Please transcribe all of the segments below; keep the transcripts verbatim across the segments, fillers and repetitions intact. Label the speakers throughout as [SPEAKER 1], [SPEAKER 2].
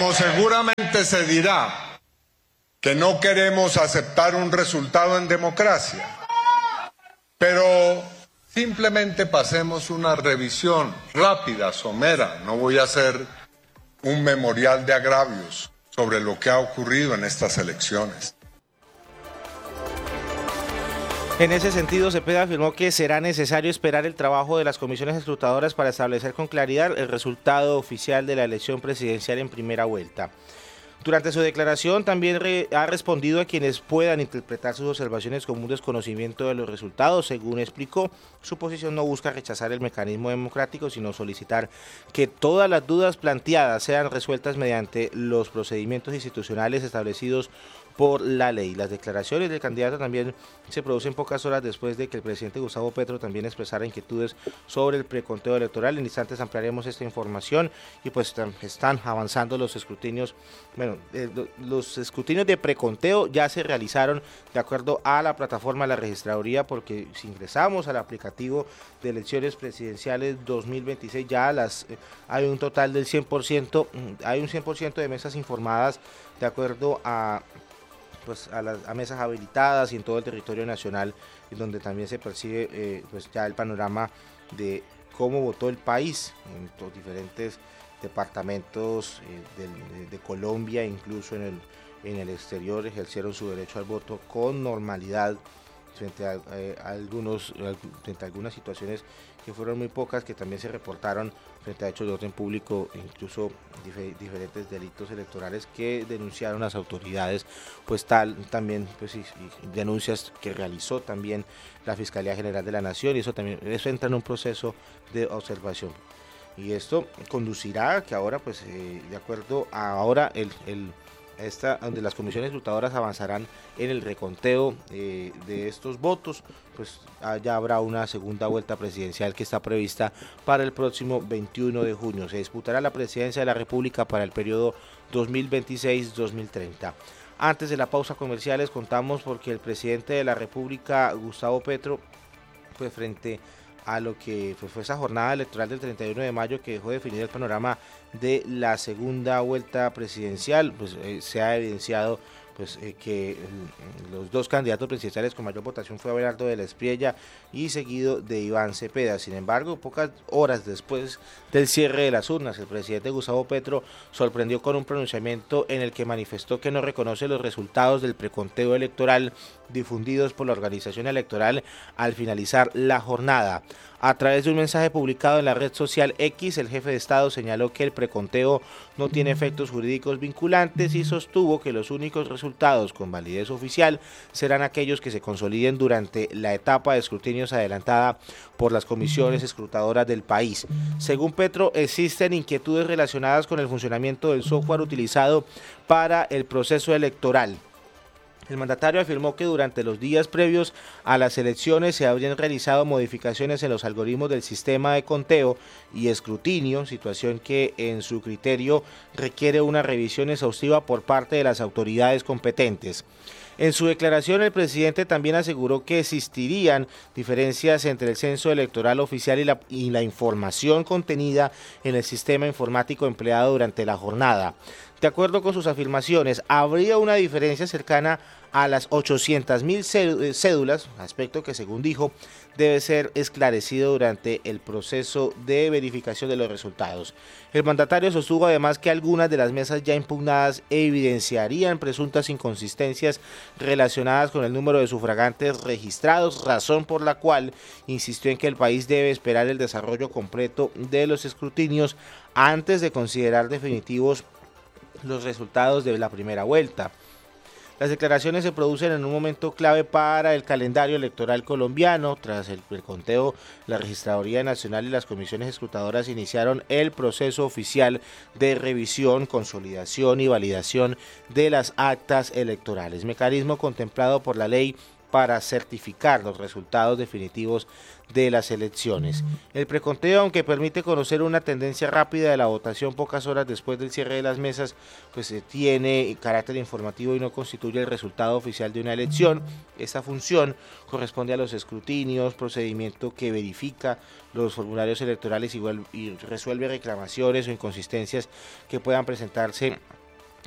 [SPEAKER 1] como seguramente se dirá que no queremos aceptar un resultado en democracia, pero simplemente pasemos una revisión rápida, somera. No voy a hacer un memorial de agravios sobre lo que ha ocurrido en estas elecciones.
[SPEAKER 2] En ese sentido, Cepeda afirmó que será necesario esperar el trabajo de las comisiones escrutadoras para establecer con claridad el resultado oficial de la elección presidencial en primera vuelta. Durante su declaración también re, ha respondido a quienes puedan interpretar sus observaciones como un desconocimiento de los resultados. Según explicó, su posición no busca rechazar el mecanismo democrático, sino solicitar que todas las dudas planteadas sean resueltas mediante los procedimientos institucionales establecidos por la ley. Las declaraciones del candidato también se producen pocas horas después de que el presidente Gustavo Petro también expresara inquietudes sobre el preconteo electoral. En instantes ampliaremos esta información y pues están avanzando los escrutinios. Bueno, eh, los escrutinios de preconteo ya se realizaron de acuerdo a la plataforma de la registraduría, porque si ingresamos al aplicativo de elecciones presidenciales dos mil veintiséis ya las eh, hay un total del cien por ciento, hay un cien por ciento de mesas informadas de acuerdo a pues a las a mesas habilitadas y en todo el territorio nacional, en donde también se percibe eh, pues ya el panorama de cómo votó el país en los diferentes departamentos eh, de, de, de Colombia, incluso en el, en el exterior ejercieron su derecho al voto con normalidad frente a, eh, a algunos frente a algunas situaciones que fueron muy pocas, que también se reportaron frente a hechos de orden público, incluso dif diferentes delitos electorales que denunciaron las autoridades, pues tal también pues y, y denuncias que realizó también la Fiscalía General de la Nación, y eso también eso entra en un proceso de observación. Y esto conducirá a que ahora, pues eh, de acuerdo a ahora el, el esta, donde las comisiones escrutadoras avanzarán en el reconteo eh, de estos votos, pues ya habrá una segunda vuelta presidencial que está prevista para el próximo veintiuno de junio. Se disputará la presidencia de la República para el periodo dos mil veintiséis dos mil treinta. Antes de la pausa comercial les contamos porque el presidente de la República, Gustavo Petro, pues frente a lo que pues, fue esa jornada electoral del treinta y uno de mayo, que dejó definido el panorama de la segunda vuelta presidencial, pues eh, se ha evidenciado pues eh, que eh, los dos candidatos presidenciales con mayor votación fue Abelardo de la Espriella y seguido de Iván Cepeda. Sin embargo, pocas horas después del cierre de las urnas, el presidente Gustavo Petro sorprendió con un pronunciamiento en el que manifestó que no reconoce los resultados del preconteo electoral difundidos por la organización electoral al finalizar la jornada. A través de un mensaje publicado en la red social X, el jefe de Estado señaló que el preconteo no tiene efectos jurídicos vinculantes y sostuvo que los únicos resultados con validez oficial serán aquellos que se consoliden durante la etapa de escrutinios adelantada por las comisiones escrutadoras del país. Según Petro, existen inquietudes relacionadas con el funcionamiento del software utilizado para el proceso electoral. El mandatario afirmó que durante los días previos a las elecciones se habrían realizado modificaciones en los algoritmos del sistema de conteo y escrutinio, situación que en su criterio requiere una revisión exhaustiva por parte de las autoridades competentes. En su declaración, el presidente también aseguró que existirían diferencias entre el censo electoral oficial y la, y la información contenida en el sistema informático empleado durante la jornada. De acuerdo con sus afirmaciones, habría una diferencia cercana a las ochocientas mil cédulas, aspecto que, según dijo, debe ser esclarecido durante el proceso de verificación de los resultados. El mandatario sostuvo además que algunas de las mesas ya impugnadas evidenciarían presuntas inconsistencias relacionadas con el número de sufragantes registrados, razón por la cual insistió en que el país debe esperar el desarrollo completo de los escrutinios antes de considerar definitivos los resultados de la primera vuelta. Las declaraciones se producen en un momento clave para el calendario electoral colombiano. Tras el preconteo, la Registraduría Nacional y las comisiones escrutadoras iniciaron el proceso oficial de revisión, consolidación y validación de las actas electorales, mecanismo contemplado por la ley para certificar los resultados definitivos de las elecciones. El preconteo, aunque permite conocer una tendencia rápida de la votación pocas horas después del cierre de las mesas, pues eh, tiene carácter informativo y no constituye el resultado oficial de una elección. Esta función corresponde a los escrutinios, procedimiento que verifica los formularios electorales igual, y resuelve reclamaciones o inconsistencias que puedan presentarse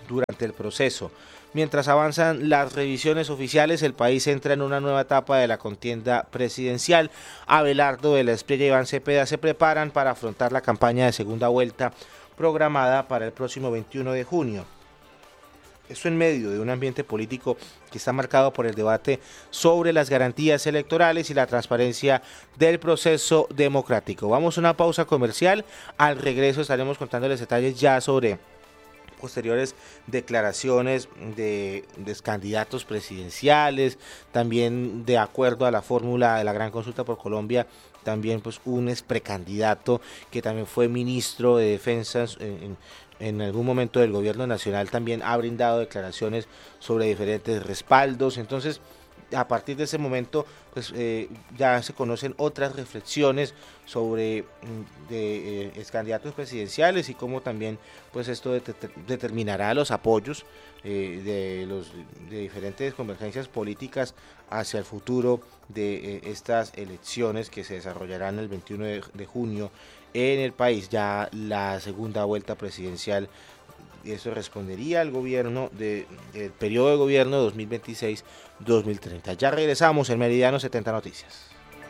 [SPEAKER 2] durante el proceso. Mientras avanzan las revisiones oficiales, el país entra en una nueva etapa de la contienda presidencial. Abelardo de la Espriella y Iván Cepeda se preparan para afrontar la campaña de segunda vuelta programada para el próximo veintiuno de junio. Esto en medio de un ambiente político que está marcado por el debate sobre las garantías electorales y la transparencia del proceso democrático. Vamos a una pausa comercial. Al regreso estaremos contándoles detalles ya sobre posteriores declaraciones de, de candidatos presidenciales, también de acuerdo a la fórmula de la gran consulta por Colombia, también pues un ex precandidato que también fue ministro de Defensa en, en algún momento del gobierno nacional, también ha brindado declaraciones sobre diferentes respaldos. Entonces, a partir de ese momento, pues eh, ya se conocen otras reflexiones sobre de, eh, ex candidatos presidenciales y cómo también pues esto de, de, determinará los apoyos eh, de los de diferentes convergencias políticas hacia el futuro de eh, estas elecciones que se desarrollarán el veintiuno de junio en el país, ya la segunda vuelta presidencial. Y eso respondería al gobierno de, del periodo de gobierno dos mil veintiséis a dos mil treinta. Ya regresamos en Meridiano setenta Noticias.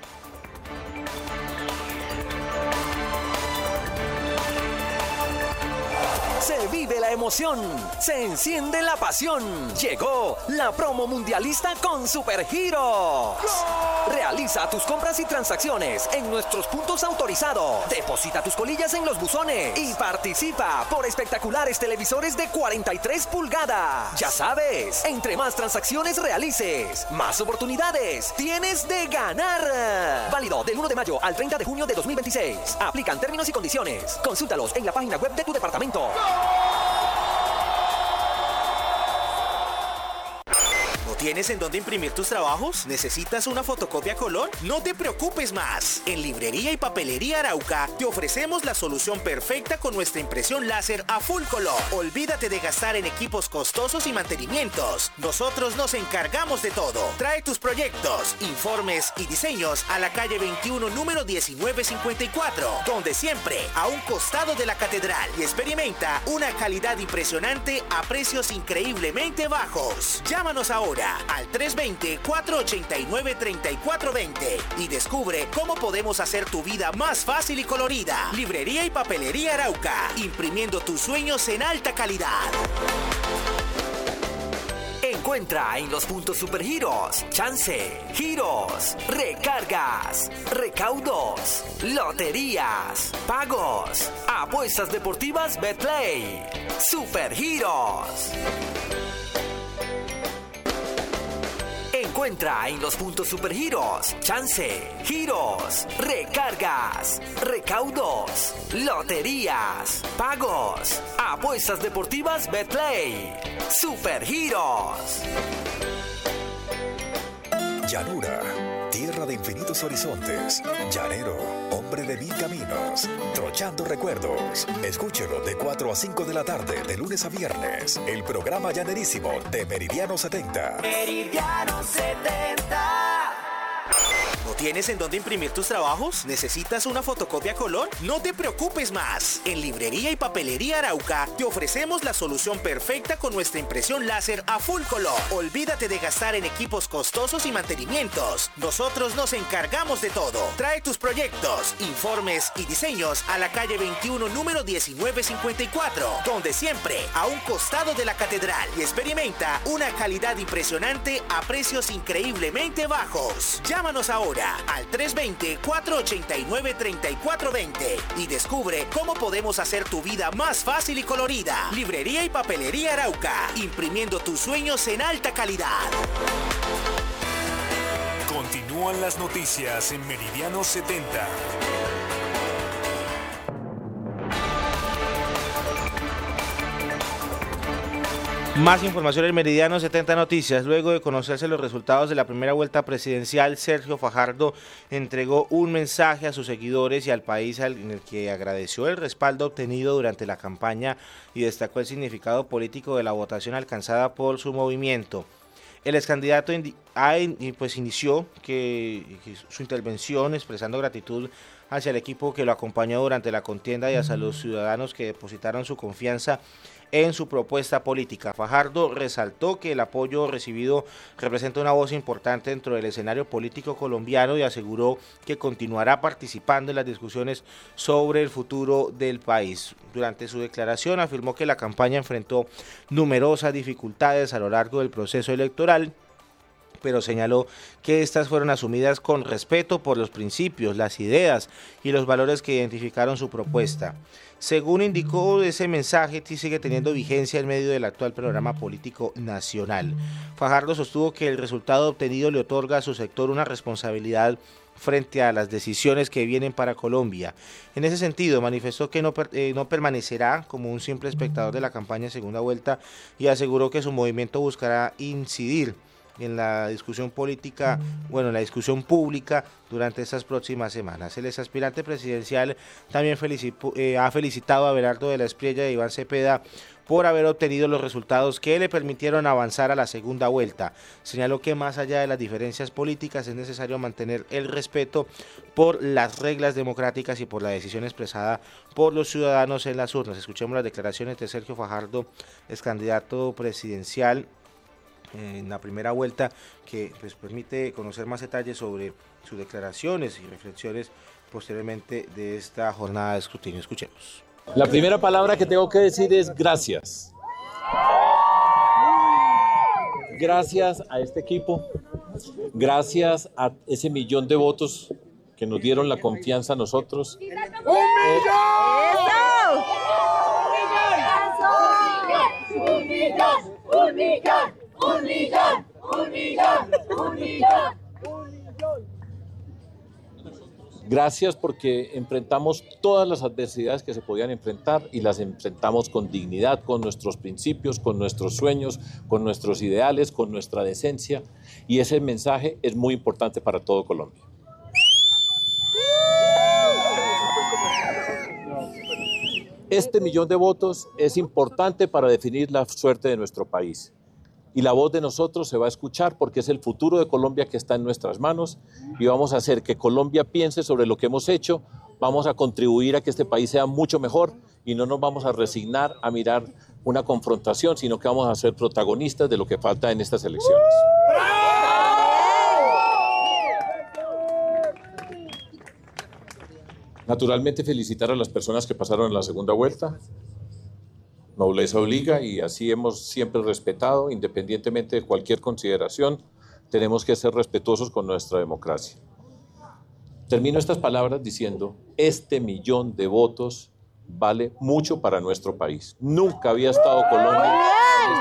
[SPEAKER 3] Se vive la emoción, se enciende la pasión. Llegó la promo mundialista con Supergiros. Realiza tus compras y transacciones en nuestros puntos autorizados. Deposita tus colillas en los buzones y participa por espectaculares televisores de cuarenta y tres pulgadas. Ya sabes, entre más transacciones realices, más oportunidades tienes de ganar. Válido del uno de mayo al treinta de junio de dos mil veintiséis. Aplican términos y condiciones. Consúltalos en la página web de tu departamento.
[SPEAKER 4] ¿Tienes en dónde imprimir tus trabajos? ¿Necesitas una fotocopia a color? No te preocupes más. En Librería y Papelería Arauca te ofrecemos la solución perfecta con nuestra impresión láser a full color. Olvídate de gastar en equipos costosos y mantenimientos. Nosotros nos encargamos de todo. Trae tus proyectos, informes y diseños a la calle veintiuno, número diecinueve cincuenta y cuatro, donde siempre a un costado de la catedral, y experimenta una calidad impresionante a precios increíblemente bajos. Llámanos ahora al tres dos cero, cuatro ocho nueve, tres cuatro dos cero y descubre cómo podemos hacer tu vida más fácil y colorida. Librería y Papelería Arauca, imprimiendo tus sueños en alta calidad.
[SPEAKER 3] Encuentra en los puntos Supergiros, chance, giros, recargas, recaudos, loterías, pagos, apuestas deportivas Betplay. Supergiros. Encuentra en los puntos Supergiros, chance, giros, recargas, recaudos, loterías, pagos, apuestas deportivas Betplay. Supergiros.
[SPEAKER 5] Llanura, tierra de infinitos horizontes. Llanero, hombre de mil caminos. Trochando recuerdos. Escúchelo de cuatro a cinco de la tarde, de lunes a viernes. El programa llanerísimo de Meridiano setenta.
[SPEAKER 3] Meridiano setenta.
[SPEAKER 4] ¿No tienes en dónde imprimir tus trabajos? ¿Necesitas una fotocopia a color? No te preocupes más. En Librería y Papelería Arauca te ofrecemos la solución perfecta con nuestra impresión láser a full color. Olvídate de gastar en equipos costosos y mantenimientos. Nosotros nos encargamos de todo. Trae tus proyectos, informes y diseños a la calle veintiuno, número diecinueve cincuenta y cuatro, donde siempre a un costado de la catedral, y experimenta una calidad impresionante a precios increíblemente bajos. Llámanos ahora al tres dos cero, cuatro ocho nueve, tres cuatro dos cero y descubre cómo podemos hacer tu vida más fácil y colorida. Librería y Papelería Arauca, imprimiendo tus sueños en alta calidad.
[SPEAKER 6] Continúan las noticias en Meridiano setenta.
[SPEAKER 2] Más información en Meridiano setenta Noticias. Luego de conocerse los resultados de la primera vuelta presidencial, Sergio Fajardo entregó un mensaje a sus seguidores y al país en el que agradeció el respaldo obtenido durante la campaña y destacó el significado político de la votación alcanzada por su movimiento. El ex candidato indi- pues inició que, que su intervención expresando gratitud hacia el equipo que lo acompañó durante la contienda y hacia los ciudadanos que depositaron su confianza en su propuesta política. Fajardo resaltó que el apoyo recibido representa una voz importante dentro del escenario político colombiano y aseguró que continuará participando en las discusiones sobre el futuro del país. Durante su declaración afirmó que la campaña enfrentó numerosas dificultades a lo largo del proceso electoral, pero señaló que estas fueron asumidas con respeto por los principios, las ideas y los valores que identificaron su propuesta. Según indicó, ese mensaje sigue teniendo vigencia en medio del actual panorama político nacional. Fajardo sostuvo que el resultado obtenido le otorga a su sector una responsabilidad frente a las decisiones que vienen para Colombia. En ese sentido, manifestó que no, eh, no permanecerá como un simple espectador de la campaña de segunda vuelta y aseguró que su movimiento buscará incidir en la discusión política, bueno, en la discusión pública durante estas próximas semanas. El exaspirante presidencial también felicitó, eh, ha felicitado a Abelardo de la Espriella y a Iván Cepeda por haber obtenido los resultados que le permitieron avanzar a la segunda vuelta. Señaló que más allá de las diferencias políticas es necesario mantener el respeto por las reglas democráticas y por la decisión expresada por los ciudadanos en las urnas. Escuchemos las declaraciones de Sergio Fajardo, ex candidato presidencial en la primera vuelta, que pues permite conocer más detalles sobre sus declaraciones y reflexiones posteriormente de esta jornada de escrutinio. Escuchemos.
[SPEAKER 7] La primera palabra que tengo que decir es gracias. Gracias a este equipo, gracias a ese millón de votos que nos dieron la confianza a nosotros. ¡Un millón! ¡Un millón! ¡Un millón! ¡Un millón! ¡Un millón! ¡Un millón! Gracias porque enfrentamos todas las adversidades que se podían enfrentar y las enfrentamos con dignidad, con nuestros principios, con nuestros sueños, con nuestros ideales, con nuestra decencia, y ese mensaje es muy importante para todo Colombia. Este millón de votos es importante para definir la suerte de nuestro país. Y la voz de nosotros se va a escuchar porque es el futuro de Colombia que está en nuestras manos y vamos a hacer que Colombia piense sobre lo que hemos hecho, vamos a contribuir a que este país sea mucho mejor y no nos vamos a resignar a mirar una confrontación, sino que vamos a ser protagonistas de lo que falta en estas elecciones. Naturalmente felicitar a las personas que pasaron en la segunda vuelta. Nobleza obliga y así hemos siempre respetado, independientemente de cualquier consideración, tenemos que ser respetuosos con nuestra democracia. Termino estas palabras diciendo, este millón de votos vale mucho para nuestro país. Nunca había estado Colombia en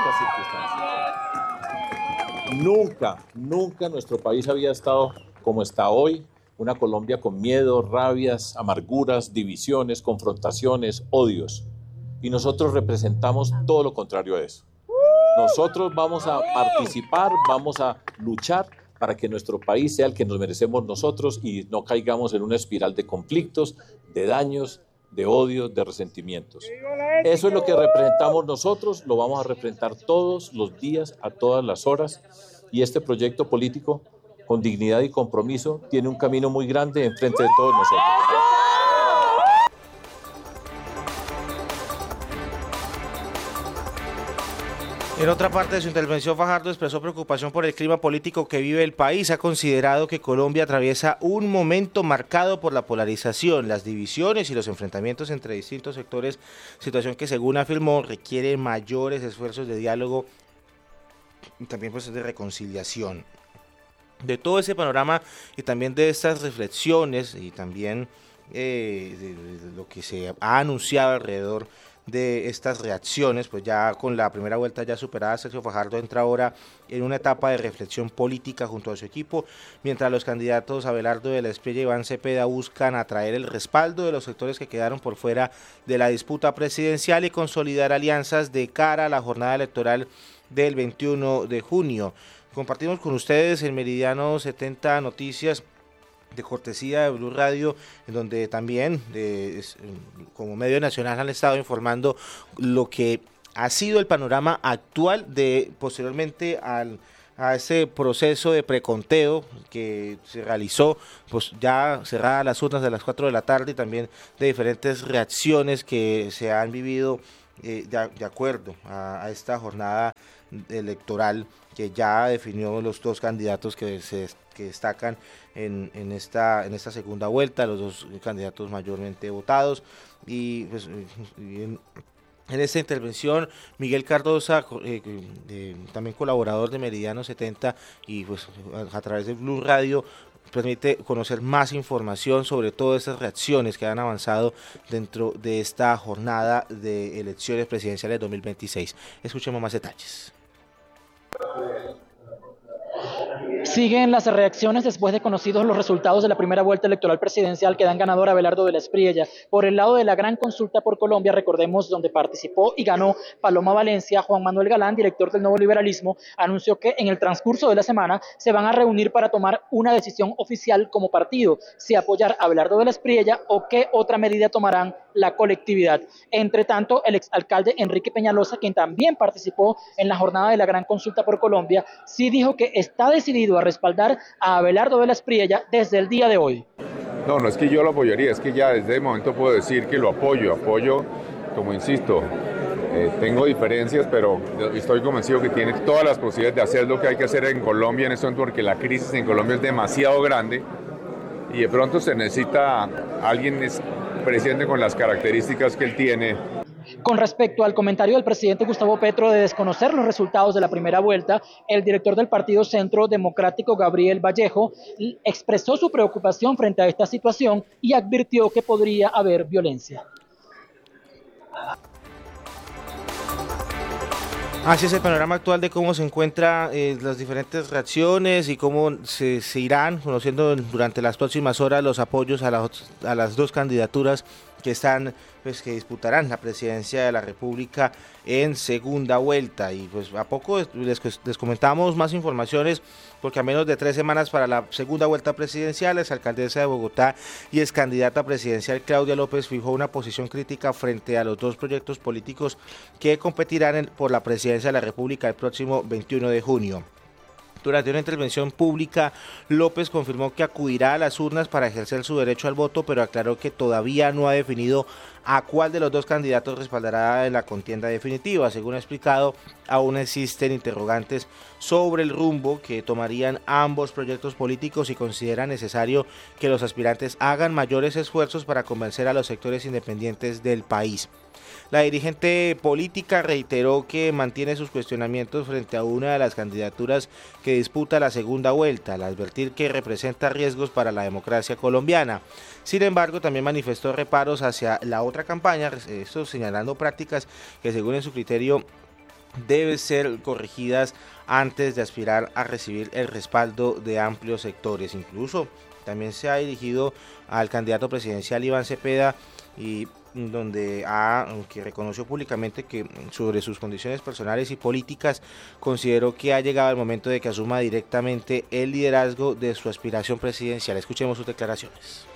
[SPEAKER 7] estas circunstancias. Nunca, nunca nuestro país había estado como está hoy, una Colombia con miedo, rabias, amarguras, divisiones, confrontaciones, odios. Y nosotros representamos todo lo contrario a eso. Nosotros vamos a participar, vamos a luchar para que nuestro país sea el que nos merecemos nosotros y no caigamos en una espiral de conflictos, de daños, de odios, de resentimientos. Eso es lo que representamos nosotros, lo vamos a representar todos los días, a todas las horas, y este proyecto político, con dignidad y compromiso, tiene un camino muy grande enfrente de todos nosotros.
[SPEAKER 2] En otra parte de su intervención, Fajardo expresó preocupación por el clima político que vive el país. Ha considerado que Colombia atraviesa un momento marcado por la polarización, las divisiones y los enfrentamientos entre distintos sectores, situación que, según afirmó, requiere mayores esfuerzos de diálogo y también pues, de reconciliación. De todo ese panorama y también de estas reflexiones y también eh, de, de lo que se ha anunciado alrededor de estas reacciones, pues ya con la primera vuelta ya superada, Sergio Fajardo entra ahora en una etapa de reflexión política junto a su equipo, mientras los candidatos Abelardo de la Espriella y Iván Cepeda buscan atraer el respaldo de los sectores que quedaron por fuera de la disputa presidencial y consolidar alianzas de cara a la jornada electoral del veintiuno de junio. Compartimos con ustedes en Meridiano setenta Noticias, de cortesía de Blue Radio, en donde también eh, es, como medio nacional han estado informando lo que ha sido el panorama actual de posteriormente al a este proceso de preconteo que se realizó, pues ya cerradas las urnas de las cuatro de la tarde, y también de diferentes reacciones que se han vivido eh, de, de acuerdo a, a esta jornada electoral que ya definió los dos candidatos que se que destacan en, en esta en esta segunda vuelta, los dos candidatos mayormente votados. Y pues y en, En esta intervención, Miguel Cardosa, eh, eh, también colaborador de Meridiano setenta, y pues a, a través de Blue Radio, permite conocer más información sobre todas estas reacciones que han avanzado dentro de esta jornada de elecciones presidenciales dos mil veintiséis. Escuchemos más detalles.
[SPEAKER 8] Siguen las reacciones después de conocidos los resultados de la primera vuelta electoral presidencial que dan ganador a Abelardo de la Espriella. Por el lado de la gran consulta por Colombia, recordemos, donde participó y ganó Paloma Valencia, Juan Manuel Galán, director del Nuevo Liberalismo, anunció que en el transcurso de la semana se van a reunir para tomar una decisión oficial como partido, si apoyar a Abelardo de la Espriella o qué otra medida tomarán la colectividad. Entre tanto, el exalcalde Enrique Peñalosa, quien también participó en la jornada de la gran consulta por Colombia, sí dijo que está decidido a respaldar a Abelardo de la Espriella desde el día de hoy.
[SPEAKER 9] No, no es que yo lo apoyaría, es que ya desde el momento puedo decir que lo apoyo, apoyo, como insisto, eh, tengo diferencias, pero estoy convencido que tiene todas las posibilidades de hacer lo que hay que hacer en Colombia en este momento, porque la crisis en Colombia es demasiado grande y de pronto se necesita alguien presidente con las características que él tiene.
[SPEAKER 8] Con respecto al comentario del presidente Gustavo Petro de desconocer los resultados de la primera vuelta, el director del Partido Centro Democrático, Gabriel Vallejo, expresó su preocupación frente a esta situación y advirtió que podría haber violencia.
[SPEAKER 2] Así es el panorama actual de cómo se encuentran eh, las diferentes reacciones y cómo se, se irán conociendo durante las próximas horas los apoyos a, la, a las dos candidaturas que están, pues que disputarán la presidencia de la República en segunda vuelta. Y pues a poco les, les comentamos más informaciones, porque a menos de tres semanas para la segunda vuelta presidencial, la alcaldesa de Bogotá y ex candidata presidencial Claudia López fijó una posición crítica frente a los dos proyectos políticos que competirán en, por la presidencia de la República el próximo veintiuno de junio. Durante una intervención pública, López confirmó que acudirá a las urnas para ejercer su derecho al voto, pero aclaró que todavía no ha definido a cuál de los dos candidatos respaldará en la contienda definitiva. Según ha explicado, aún existen interrogantes sobre el rumbo que tomarían ambos proyectos políticos y considera necesario que los aspirantes hagan mayores esfuerzos para convencer a los sectores independientes del país. La dirigente política reiteró que mantiene sus cuestionamientos frente a una de las candidaturas que disputa la segunda vuelta, al advertir que representa riesgos para la democracia colombiana. Sin embargo, también manifestó reparos hacia la otra campaña, esto señalando prácticas que según en su criterio deben ser corregidas antes de aspirar a recibir el respaldo de amplios sectores. Incluso también se ha dirigido al candidato presidencial Iván Cepeda, y donde ha, que reconoció públicamente que sobre sus condiciones personales y políticas consideró que ha llegado el momento de que asuma directamente el liderazgo de su aspiración presidencial. Escuchemos sus declaraciones.